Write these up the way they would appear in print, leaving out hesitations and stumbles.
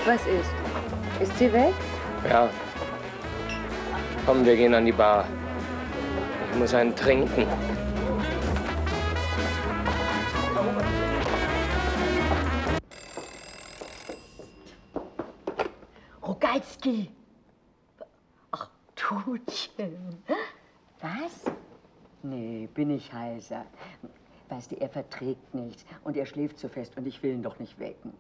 Was ist? Ist sie weg? Ja. Komm, wir gehen an die Bar. Ich muss einen trinken. Rogalski! Ach, Tutchen. Was? Nee, bin ich heiser. Weißt du, er verträgt nichts und er schläft so fest und ich will ihn doch nicht wecken.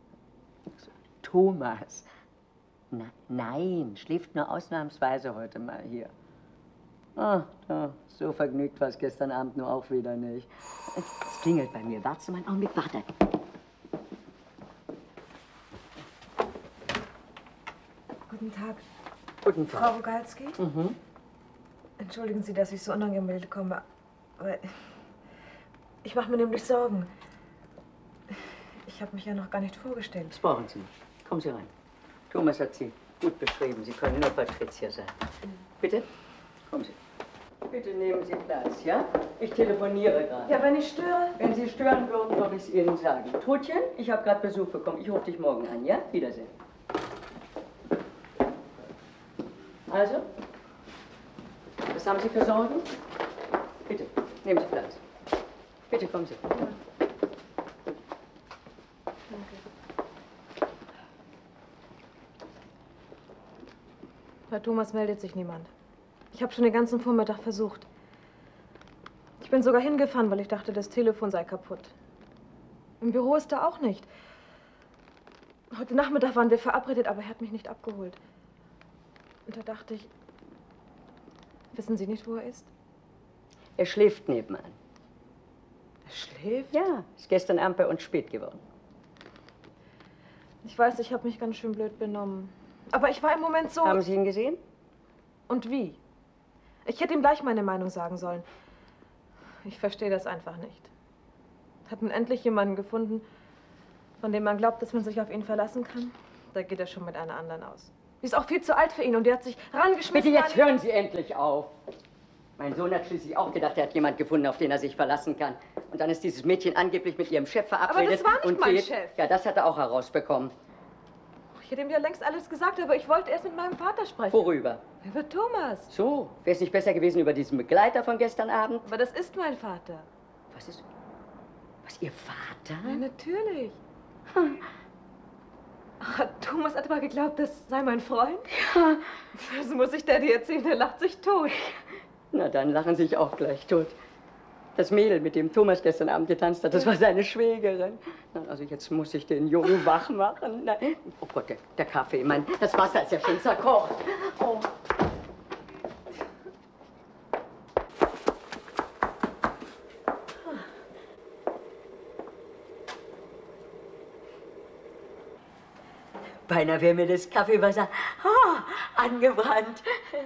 Thomas. Nein, schläft nur ausnahmsweise heute mal hier. Ah, ja, so vergnügt war es gestern Abend nur auch wieder nicht. Es klingelt bei mir. Warte mal einen Augenblick, warte. Guten Tag. Guten Tag. Frau Rogalski? Mhm. Entschuldigen Sie, dass ich so unangemeldet komme, aber ich mache mir nämlich Sorgen. Ich habe mich ja noch gar nicht vorgestellt. Das brauchen Sie nicht. Kommen Sie rein. Thomas hat Sie gut beschrieben. Sie können nur Patricia sein. Bitte? Kommen Sie. Bitte nehmen Sie Platz, ja? Ich telefoniere gerade. Ja, wenn ich störe? Wenn Sie stören würden, würde ich es Ihnen sagen. Totchen, ich habe gerade Besuch bekommen. Ich rufe dich morgen an, ja? Wiedersehen. Also? Was haben Sie für Sorgen? Bitte, nehmen Sie Platz. Bitte, kommen Sie. Ja. Danke. Bei Thomas meldet sich niemand. Ich habe schon den ganzen Vormittag versucht. Ich bin sogar hingefahren, weil ich dachte, das Telefon sei kaputt. Im Büro ist er auch nicht. Heute Nachmittag waren wir verabredet, aber er hat mich nicht abgeholt. Und da dachte ich, wissen Sie nicht, wo er ist? Er schläft nebenan. Er schläft? Ja, ist gestern Abend bei uns spät geworden. Ich weiß, ich habe mich ganz schön blöd benommen. Aber ich war im Moment so... Haben Sie ihn gesehen? Und wie? Ich hätte ihm gleich meine Meinung sagen sollen. Ich verstehe das einfach nicht. Hat man endlich jemanden gefunden, von dem man glaubt, dass man sich auf ihn verlassen kann? Da geht er schon mit einer anderen aus. Die ist auch viel zu alt für ihn und die hat sich rangeschmissen. Bitte, jetzt hören Sie endlich auf. Mein Sohn hat schließlich auch gedacht, er hat jemanden gefunden, auf den er sich verlassen kann. Und dann ist dieses Mädchen angeblich mit ihrem Chef verabredet. Aber das war nicht mein geht. Chef. Ja, das hat er auch herausbekommen. Ich hätte ihm ja längst alles gesagt, aber ich wollte erst mit meinem Vater sprechen. Worüber? Über Thomas. So, wäre es nicht besser gewesen über diesen Begleiter von gestern Abend? Aber das ist mein Vater. Was ist... Was, Ihr Vater? Ja, natürlich. Hat Thomas etwa geglaubt, das sei mein Freund? Ja. Das muss ich Daddy erzählen, der lacht sich tot. Na, dann lachen Sie sich auch gleich tot. Das Mädel, mit dem Thomas gestern Abend getanzt hat, das war seine Schwägerin. Also jetzt muss ich den Jungen wach machen. Nein. Oh Gott, der Kaffee, das Wasser ist ja schon zerkocht. Oh. Beinahe wäre mir das Kaffeewasser angebrannt.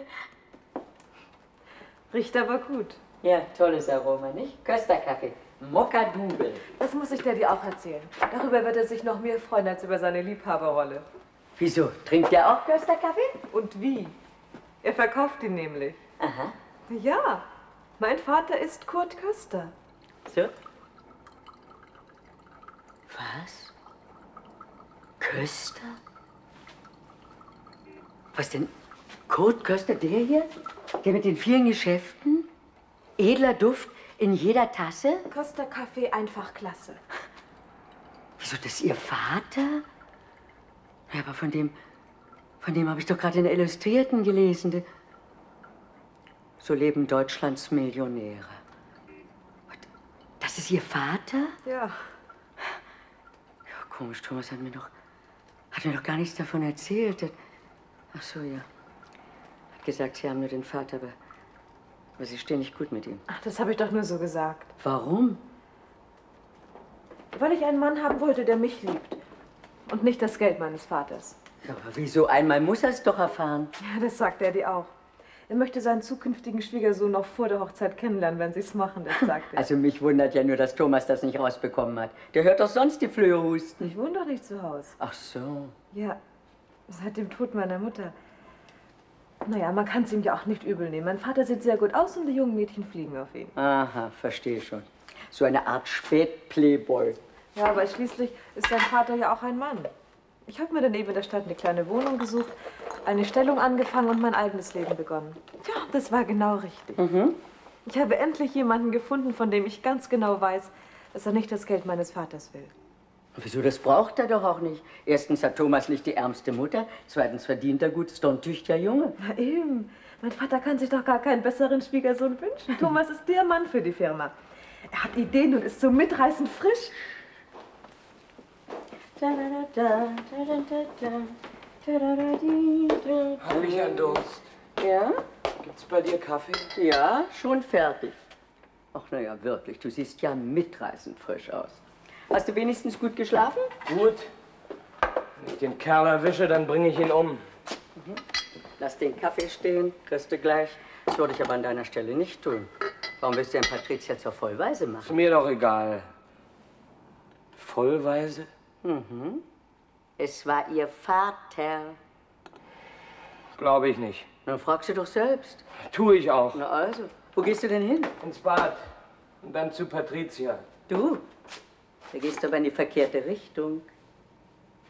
Riecht aber gut. Ja, tolles Aroma, nicht? Kösterkaffee. Mokka-Double. Das muss ich Daddy auch erzählen. Darüber wird er sich noch mehr freuen als über seine Liebhaberrolle. Wieso? Trinkt der auch Kösterkaffee? Und wie? Er verkauft ihn nämlich. Aha. Ja, mein Vater ist Kurt Köster. So? Was? Köster? Was denn? Kurt Köster, der hier? Der mit den vielen Geschäften? Edler Duft in jeder Tasse? Köster Kaffee einfach klasse. Wieso, das ist Ihr Vater? Ja, aber von dem habe ich doch gerade in der Illustrierten gelesen. So leben Deutschlands Millionäre. Das ist Ihr Vater? Ja. Ja, komisch, Thomas hat mir doch gar nichts davon erzählt. Ach so, ja. Hat gesagt, Sie haben nur den Vater, aber Sie stehen nicht gut mit ihm. Ach, das habe ich doch nur so gesagt. Warum? Weil ich einen Mann haben wollte, der mich liebt. Und nicht das Geld meines Vaters. Ja, aber wieso? Einmal muss er es doch erfahren. Ja, das sagt Daddy auch. Er möchte seinen zukünftigen Schwiegersohn noch vor der Hochzeit kennenlernen, wenn sie es machen, das sagt er. Also mich wundert ja nur, dass Thomas das nicht rausbekommen hat. Der hört doch sonst die Flöhe husten. Ich wohne doch nicht zu Hause. Ach so. Ja, seit dem Tod meiner Mutter. Naja, man kann es ihm ja auch nicht übel nehmen. Mein Vater sieht sehr gut aus und die jungen Mädchen fliegen auf ihn. Aha, verstehe schon. So eine Art Spät-Playboy. Ja, aber schließlich ist sein Vater ja auch ein Mann. Ich habe mir daneben in der Stadt eine kleine Wohnung gesucht, eine Stellung angefangen und mein eigenes Leben begonnen. Tja, das war genau richtig. Ich habe endlich jemanden gefunden, von dem ich ganz genau weiß, dass er nicht das Geld meines Vaters will. Wieso, das braucht er doch auch nicht. Erstens hat Thomas nicht die ärmste Mutter, zweitens verdient er gut, ist doch ein tüchtiger Junge. Na eben, mein Vater kann sich doch gar keinen besseren Schwiegersohn wünschen. Thomas ist der Mann für die Firma. Er hat Ideen und ist so mitreißend frisch. Hab ich einen Durst? Ja? Gibt's bei dir Kaffee? Ja, schon fertig. Ach, na ja, wirklich, du siehst ja mitreißend frisch aus. Hast du wenigstens gut geschlafen? Gut. Wenn ich den Kerl erwische, dann bringe ich ihn um. Lass den Kaffee stehen, kriegst du gleich. Das würde ich aber an deiner Stelle nicht tun. Warum willst du denn Patricia zur Vollweise Ist machen? mir doch egal. Vollweise? Es war ihr Vater. Glaube ich nicht. Dann frag sie doch selbst. Tue ich auch. Na also, wo gehst du denn hin? Ins Bad. Und dann zu Patricia. Du, da gehst du aber in die verkehrte Richtung.